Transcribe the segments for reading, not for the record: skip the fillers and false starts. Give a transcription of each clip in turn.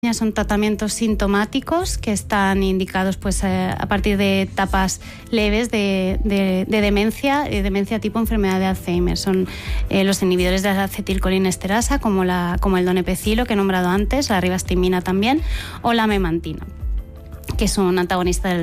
Son tratamientos sintomáticos que están indicados a partir de etapas leves de demencia tipo enfermedad de Alzheimer. Son los inhibidores de la acetilcolinesterasa como el donepezilo que he nombrado antes, la ribastimina también, o la memantina, que es un antagonista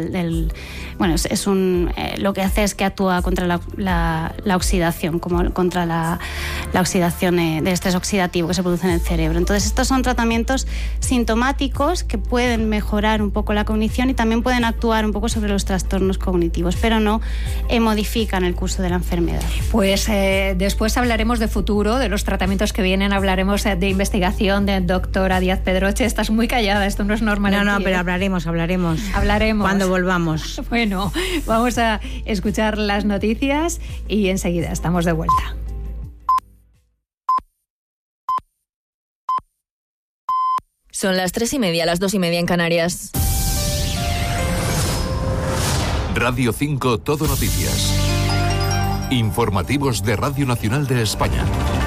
lo que hace es que actúa contra la oxidación, como contra la oxidación del estrés oxidativo que se produce en el cerebro. Entonces, estos son tratamientos sintomáticos que pueden mejorar un poco la cognición y también pueden actuar un poco sobre los trastornos cognitivos, pero no modifican el curso de la enfermedad. Pues después hablaremos de futuro, de los tratamientos que vienen, hablaremos de investigación de doctora Díaz Pedroche. Estás muy callada, esto no es normal. No, pero hablaremos. Cuando volvamos. Bueno, vamos a escuchar las noticias y enseguida estamos de vuelta. Son las 3:30, las 2:30 en Canarias. Radio 5 Todo Noticias. Informativos de Radio Nacional de España.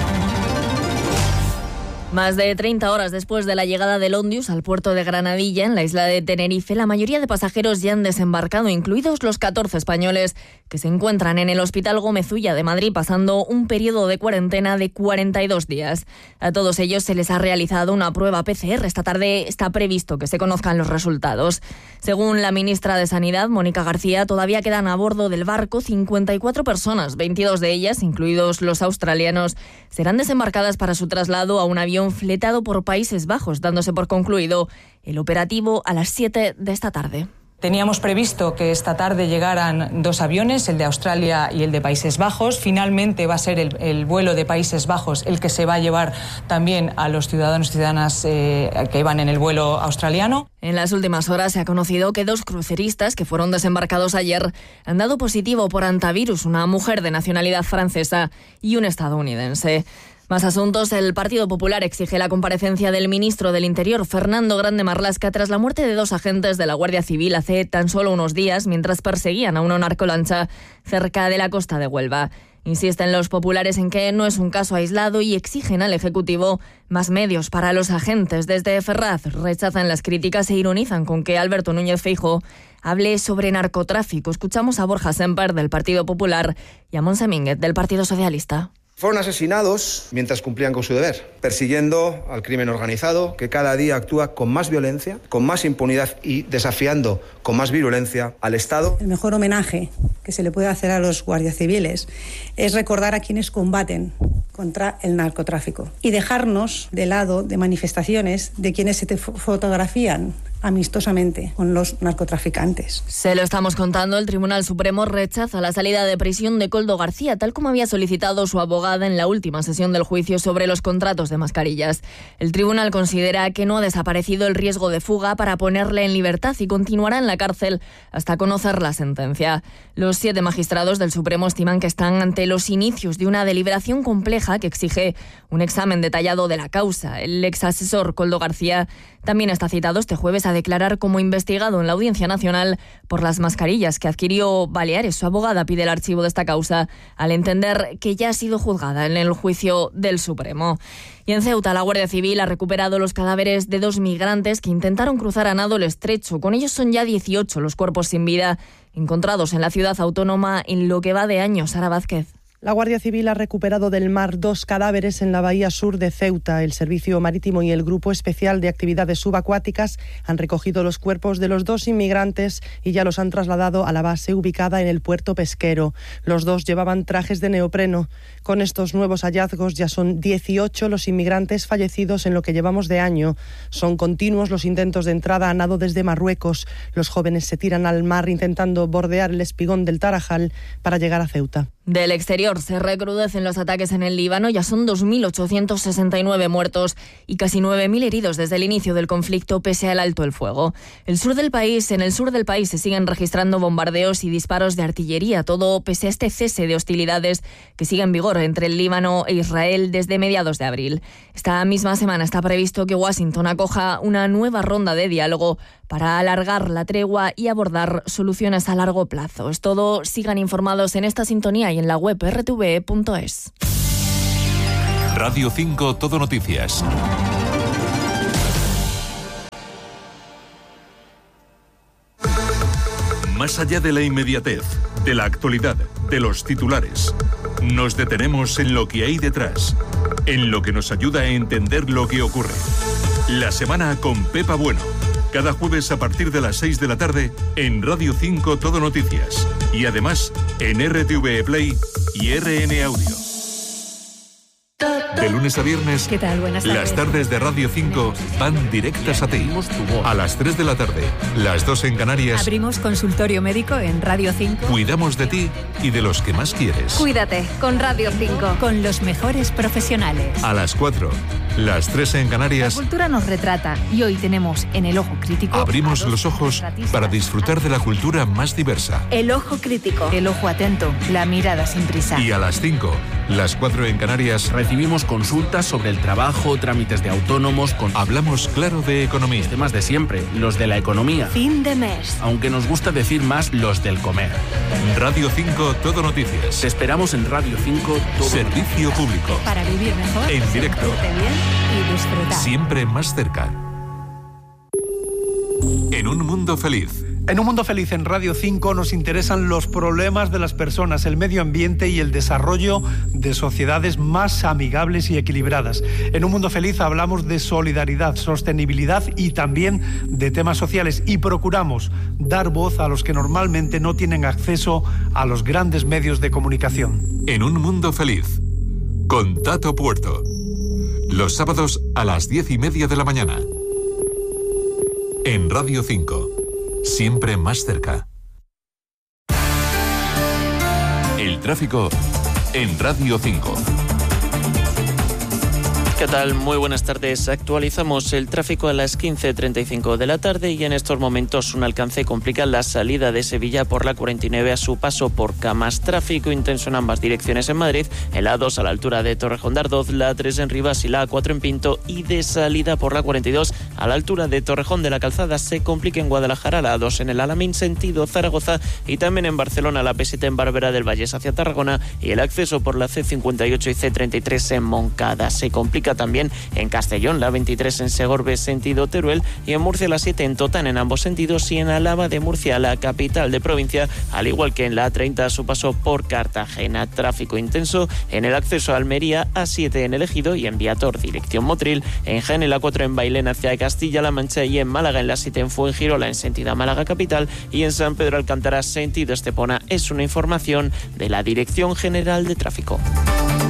Más de 30 horas después de la llegada del Ondius al puerto de Granadilla, en la isla de Tenerife, la mayoría de pasajeros ya han desembarcado, incluidos los 14 españoles que se encuentran en el Hospital Gómez Ulla de Madrid, pasando un periodo de cuarentena de 42 días. A todos ellos se les ha realizado una prueba PCR. Esta tarde está previsto que se conozcan los resultados. Según la ministra de Sanidad, Mónica García, todavía quedan a bordo del barco 54 personas. 22 de ellas, incluidos los australianos, serán desembarcadas para su traslado a un avión fletado por Países Bajos, dándose por concluido el operativo a las 7 de esta tarde. Teníamos previsto que esta tarde llegaran 2 aviones, el de Australia y el de Países Bajos. Finalmente va a ser el vuelo de Países Bajos el que se va a llevar también a los ciudadanos y ciudadanas que iban en el vuelo australiano. En las últimas horas se ha conocido que 2 cruceristas que fueron desembarcados ayer han dado positivo por hantavirus, una mujer de nacionalidad francesa y un estadounidense. Más asuntos. El Partido Popular exige la comparecencia del ministro del Interior, Fernando Grande Marlaska, tras la muerte de 2 agentes de la Guardia Civil hace tan solo unos días mientras perseguían a una narcolancha cerca de la costa de Huelva. Insisten los populares en que no es un caso aislado y exigen al Ejecutivo más medios para los agentes. Desde Ferraz rechazan las críticas e ironizan con que Alberto Núñez Feijóo hable sobre narcotráfico. Escuchamos a Borja Semper del Partido Popular y a Montse Mínguez del Partido Socialista. Fueron asesinados mientras cumplían con su deber, persiguiendo al crimen organizado, que cada día actúa con más violencia, con más impunidad y desafiando con más virulencia al Estado. El mejor homenaje que se le puede hacer a los guardias civiles es recordar a quienes combaten contra el narcotráfico y dejarnos de lado de manifestaciones de quienes se fotografían amistosamente con los narcotraficantes. Se lo estamos contando, el Tribunal Supremo rechaza la salida de prisión de Koldo García, tal como había solicitado su abogada en la última sesión del juicio sobre los contratos de mascarillas. El tribunal considera que no ha desaparecido el riesgo de fuga para ponerle en libertad y continuará en la cárcel hasta conocer la sentencia. Los 7 magistrados del Supremo estiman que están ante los inicios de una deliberación compleja que exige un examen detallado de la causa. El exasesor Koldo García también está citado este jueves a declarar como investigado en la Audiencia Nacional por las mascarillas que adquirió Baleares. Su abogada pide el archivo de esta causa al entender que ya ha sido juzgada en el juicio del Supremo. Y en Ceuta, la Guardia Civil ha recuperado los cadáveres de 2 migrantes que intentaron cruzar a nado el estrecho. Con ellos son ya 18 los cuerpos sin vida encontrados en la ciudad autónoma en lo que va de año. Sara Vázquez. La Guardia Civil ha recuperado del mar 2 cadáveres en la bahía sur de Ceuta. El Servicio Marítimo y el Grupo Especial de Actividades Subacuáticas han recogido los cuerpos de los 2 inmigrantes y ya los han trasladado a la base ubicada en el puerto pesquero. Los 2 llevaban trajes de neopreno. Con estos nuevos hallazgos ya son 18 los inmigrantes fallecidos en lo que llevamos de año. Son continuos los intentos de entrada a nado desde Marruecos. Los jóvenes se tiran al mar intentando bordear el espigón del Tarajal para llegar a Ceuta. Del exterior se recrudecen los ataques en el Líbano. Ya son 2.869 muertos y casi 9.000 heridos desde el inicio del conflicto pese al alto el fuego. En el sur del país se siguen registrando bombardeos y disparos de artillería, todo pese a este cese de hostilidades que sigue en vigor entre el Líbano e Israel desde mediados de abril. Esta misma semana está previsto que Washington acoja una nueva ronda de diálogo para alargar la tregua y abordar soluciones a largo plazo. Es todo. Sigan informados en esta sintonía y en la web rtve.es. Radio 5 Todo Noticias. Más allá de la inmediatez, de la actualidad, de los titulares, nos detenemos en lo que hay detrás, en lo que nos ayuda a entender lo que ocurre. La semana con Pepa Bueno. Cada jueves a partir de las 6 de la tarde en Radio 5 Todo Noticias. Y además en RTV Play y RN Audio. De lunes a viernes, ¿qué tal? Buenas tardes. Las tardes de Radio 5 van directas a ti. A las 3 de la tarde, las 2 en Canarias. Abrimos consultorio médico en Radio 5. Cuidamos de ti y de los que más quieres. Cuídate con Radio 5. Con los mejores profesionales. A las 4, las 3 en Canarias. La cultura nos retrata y hoy tenemos en El Ojo Crítico. Abrimos los ojos para disfrutar de la cultura más diversa. El Ojo Crítico. El ojo atento, la mirada sin prisa. Y a las 5, las 4 en Canarias. Recibimos consultas sobre el trabajo, trámites de autónomos. Hablamos claro de economía. Temas de siempre, los de la economía. Fin de mes. Aunque nos gusta decir más los del comer. Radio 5 Todo Noticias. Te esperamos en Radio 5 Todo Servicio Noticias. público. Para vivir mejor. En directo. Bien y disfrutar. Siempre más cerca. En un mundo feliz. En Un Mundo Feliz en Radio 5 nos interesan los problemas de las personas, el medio ambiente y el desarrollo de sociedades más amigables y equilibradas. En Un Mundo Feliz hablamos de solidaridad, sostenibilidad y también de temas sociales y procuramos dar voz a los que normalmente no tienen acceso a los grandes medios de comunicación. En Un Mundo Feliz, con Tato Puerto. Los sábados a las 10:30 de la mañana. En Radio 5. Siempre más cerca. El tráfico en Radio 5. ¿Qué tal? Muy buenas tardes. Actualizamos el tráfico a las 15:35 de la tarde y en estos momentos un alcance complica la salida de Sevilla por la 49 a su paso por Camas. Tráfico intenso en ambas direcciones en Madrid, en la A2 a la altura de Torrejón de Ardoz, la A3 en Rivas y la A4 en Pinto, y de salida por la 42 a la altura de Torrejón de la Calzada. Se complica en Guadalajara, la A2 en el Alamín sentido Zaragoza y también en Barcelona la P7 en Barberá del Vallés hacia Tarragona y el acceso por la C58 y C33 en Moncada. Se complica también en Castellón, la 23 en Segorbe sentido Teruel y en Murcia la 7 en Totán en ambos sentidos y en Álava de Murcia, la capital de provincia, al igual que en la A30 a su paso por Cartagena. Tráfico intenso en el acceso a Almería, A7 en El Ejido y en Viator dirección Motril, en Jaén la 4 en Bailén hacia Castilla-La Mancha y en Málaga en la 7 en Fuengirola en sentido Málaga capital y en San Pedro Alcántara sentido Estepona. Es una información de la Dirección General de Tráfico.